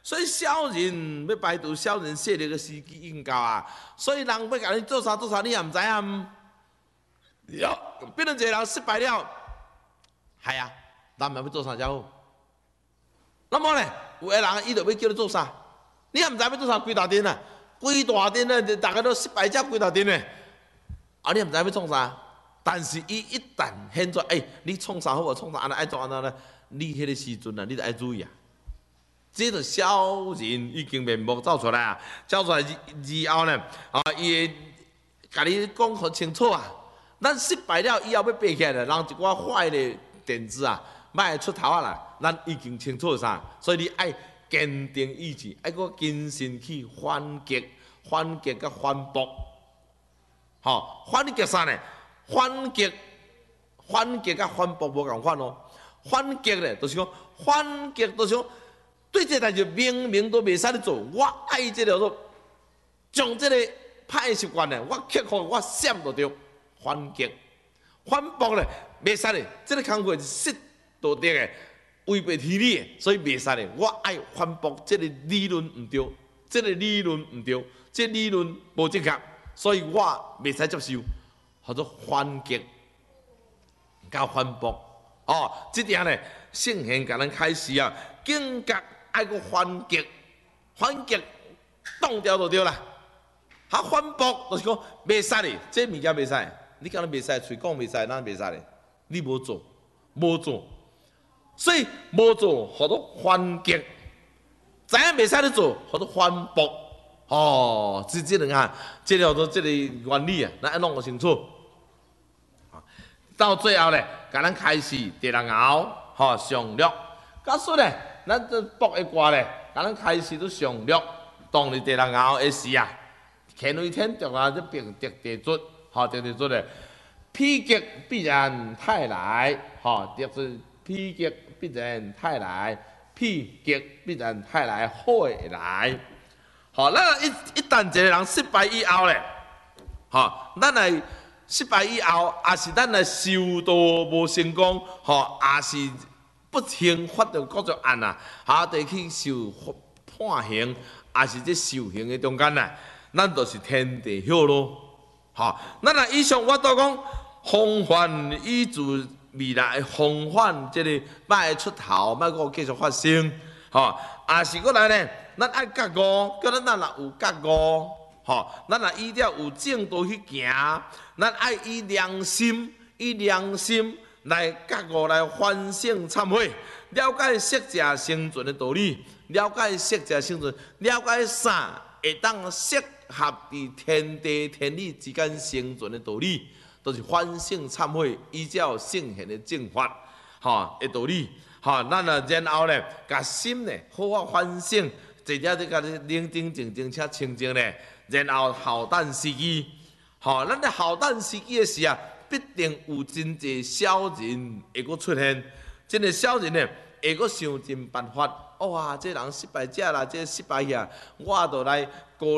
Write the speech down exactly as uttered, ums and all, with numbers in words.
所以小人要排除小人势力的时机已经到啊，所以人要甲你做啥做啥，你也毋知影。了，变成一个人失败了，系啊，咱们要做啥才好？那么呢，有个人伊就要叫你做啥，你也毋知要做啥，规大阵啊，规大阵啊，大家都失败者规大阵诶，啊，你也毋知要创啥，但是伊一旦现在，诶、欸，你创啥好无？创啥安尼爱做安尼呢？你迄个时阵啊，你就爱注意啊。这个小人已经面目走出来啊，走出来之后呢，啊，伊会甲你讲好清楚啊。咱失败了以后要爬起来，人一寡坏的点子啊，莫出头啊啦。咱已经清楚啥，所以你爱坚定意志，爱个精神去反击、反击甲反驳。吼，反击啥呢？反击、反击甲反驳无共款哦。反击咧，就是讲反击，就是讲对这代志明明都袂使咧做，我爱这个做，将这个歹习惯咧，我克服，我闪就对。反击、反驳咧，袂使咧。这个工作是失道德的，违背天理的，所以袂使咧。我爱反驳这个理论唔对，这个理论唔对，这个理论无正确，所以我袂使接受，叫做反击加反驳。哦，这点咧，圣贤甲咱开始啊，警觉爱个反击，反击挡掉就对啦。他反驳就是讲袂使咧，这物件袂使。你敢若袂使，嘴讲袂使，咱袂使咧。你无做，无做，所以无做，叫做反击。知影袂使咧做，叫做反驳。哦，即即两下，即叫做即个原理啊，咱要弄个清楚。到最后咧，甲咱开始第六爻，吼上略。假说咧，咱这卜一卦咧，甲咱开始都上略，当你第六爻的时啊，乾为天着啊，这并得地主。好，得得做咧，否极必然泰来。好，得是否极必然泰来，否极必然泰来，好会来。好，咱一一旦一个人失败以后咧，好，咱来失败以后，也是咱来修道无成功，好，也是不幸发到各种案啊，还得去受判刑，也是这受刑的中间呐，咱就是天地晓咯。好，咱若以上我都讲防范以助未来防范即个歹出头，莫个继续发生。吼，也是过来呢，咱爱觉悟，叫咱咱若有觉悟，吼，咱若依照有正道去行，咱爱以良心、以良心来觉悟、来反省、忏悔，了解适者生存的道理，了解适者生存，了解啥会当适合伫天地天理之间生存的道理，都、就是反省忏悔，依照圣贤的正法，吼的道理，吼，咱啊然后咧，甲心咧好好反省，坐遮伫甲你冷静静静且清静咧，然后好等时机，吼，咱咧好等时机的时啊，必定有真济小人会阁出现，真个小人咧会阁想尽办法。哇！这人失败者啦，这失败呀，我就来。